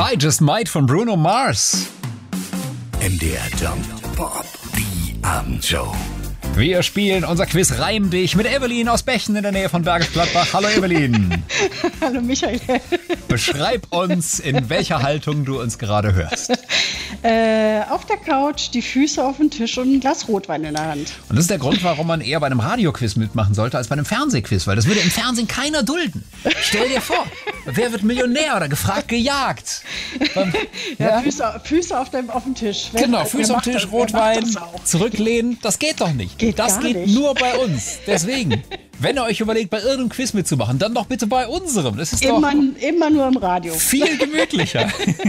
I Just Might von Bruno Mars. MDR Jump Pop, die Abendshow. Wir spielen unser Quiz Reim dich mit Evelyn aus Bechen in der Nähe von Bergisch Gladbach. Hallo Evelyn. Hallo Michael. Beschreib uns, in welcher Haltung du uns gerade hörst. Auf der Couch, die Füße auf dem Tisch und ein Glas Rotwein in der Hand. Und das ist der Grund, warum man eher bei einem Radioquiz mitmachen sollte, als bei einem Fernsehquiz. Weil das würde im Fernsehen keiner dulden. Stell dir vor, wer wird Millionär oder gefragt gejagt? Ja, Füße auf dem Tisch. Genau, Füße auf dem Tisch, Rotwein, zurücklehnen. Das geht doch nicht. Das geht nur bei uns. Deswegen, wenn ihr euch überlegt, bei irgendeinem Quiz mitzumachen, dann doch bitte bei unserem. Das ist immer nur im Radio. Viel gemütlicher.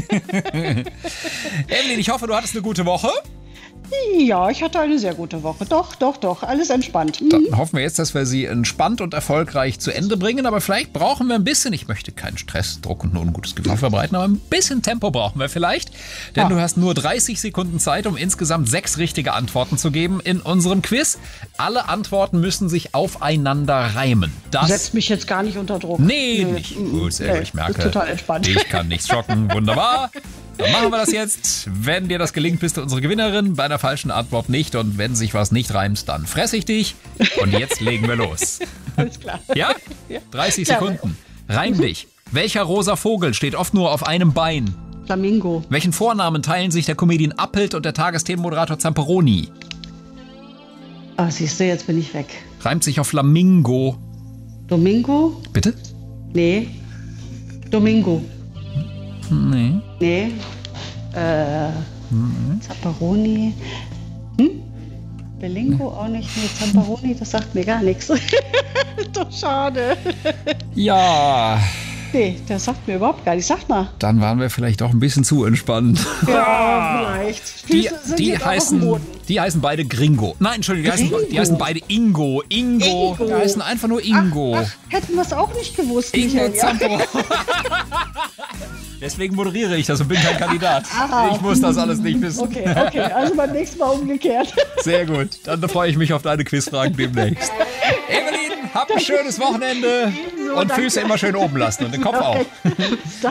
Evelyn, ich hoffe, du hattest eine gute Woche. Ja, ich hatte eine sehr gute Woche. Doch, alles entspannt. Dann hoffen wir jetzt, dass wir sie entspannt und erfolgreich zu Ende bringen. Aber vielleicht brauchen wir ein bisschen, ich möchte keinen Stress, Druck und ein ungutes Gefühl verbreiten, aber ein bisschen Tempo brauchen wir vielleicht. Denn du hast nur 30 Sekunden Zeit, um insgesamt 6 richtige Antworten zu geben in unserem Quiz. Alle Antworten müssen sich aufeinander reimen. Das setzt mich jetzt gar nicht unter Druck. Nee. Nicht. Gut, sehr gut, ich merke. Total entspannt. Ich kann nichts schocken. Wunderbar. Dann machen wir das jetzt. Wenn dir das gelingt, bist du unsere Gewinnerin. Bei einer falschen Antwort nicht. Und wenn sich was nicht reimt, dann fress ich dich. Und jetzt legen wir los. Alles klar. Ja? 30 Sekunden. Reim dich. Welcher rosa Vogel steht oft nur auf einem Bein? Flamingo. Welchen Vornamen teilen sich der Comedian Appelt und der Tagesthemenmoderator Zamperoni? Ah, siehst du, jetzt bin ich weg. Reimt sich auf Flamingo. Domingo? Bitte? Nee. Domingo. Nee. Zamperoni. Belingo auch nicht. Nee, Zamperoni, das sagt mir gar nichts. Doch schade. Ja. Nee, das sagt mir überhaupt gar nichts. Sag mal. Dann waren wir vielleicht auch ein bisschen zu entspannt. Ja, vielleicht. Die heißen beide Gringo. Nein, Entschuldigung, die heißen beide Ingo. Die heißen einfach nur Ingo. Ach, hätten wir es auch nicht gewusst. Ingo Michael, Zampo. Deswegen moderiere ich das und bin kein Kandidat. Ich muss das alles nicht wissen. Okay, also beim nächsten Mal umgekehrt. Sehr gut, dann freue ich mich auf deine Quizfragen demnächst. Evelyn, hab ein schönes Wochenende und Füße immer schön oben lassen und den Kopf auch.